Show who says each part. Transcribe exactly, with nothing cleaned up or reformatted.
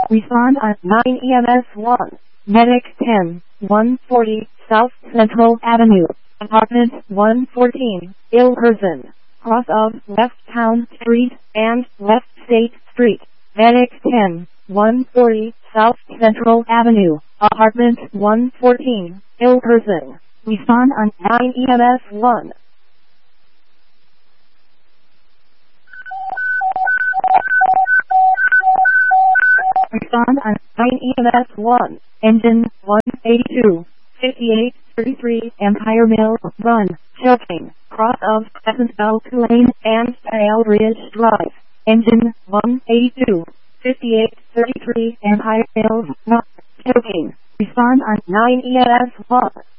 Speaker 1: Respond on nine E M S one. Medic ten, one forty, South Central Avenue, Apartment one fourteen, ill person. Cross of Left Town Street and Left State Street. Medic ten, one forty, South Central Avenue, Apartment one fourteen, ill person. Respond on nine E M S one. Respond on nine E M S one. Engine one eighty-two, fifty-eight thirty-three Empire Mill Run, choking, cross of Pheasant Belt Lane and Pale Ridge Drive. Engine one eighty-two, fifty-eight thirty-three Empire Mill Run, choking. Respond on nine E M S one.